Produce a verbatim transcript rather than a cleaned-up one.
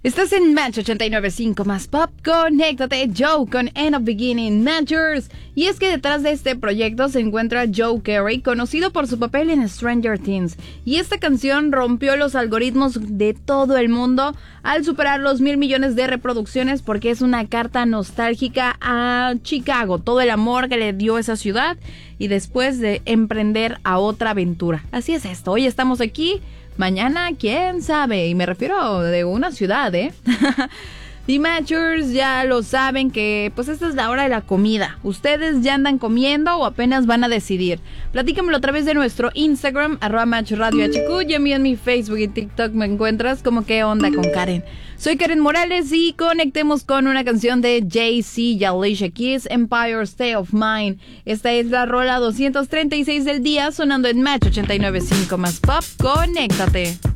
Estás en Match ochenta y nueve punto cinco más Pop. Conéctate, Joe con End of Beginning Matchers. Y es que detrás de este proyecto se encuentra Joe Carey, conocido por su papel en Stranger Things. Y esta canción rompió los algoritmos de todo el mundo al superar los mil millones de reproducciones, porque es una carta nostálgica a Chicago, todo el amor que le dio esa ciudad y después de emprender a otra aventura. Así es esto, hoy estamos aquí. Mañana, quién sabe, y me refiero de una ciudad, ¿eh? Y Matchers ya lo saben que pues esta es la hora de la comida. ¿Ustedes ya andan comiendo o apenas van a decidir? Platícamelo a través de nuestro Instagram, arroba Match Radio H Q, y a mí en mi Facebook y TikTok me encuentras como ¿Qué onda con Karen? Soy Karen Morales y conectemos con una canción de Jay-Z y Alicia Keys, Empire State of Mind. Esta es la rola doscientos treinta y seis del día, sonando en Match ochenta y nueve punto cinco más Pop. Conéctate.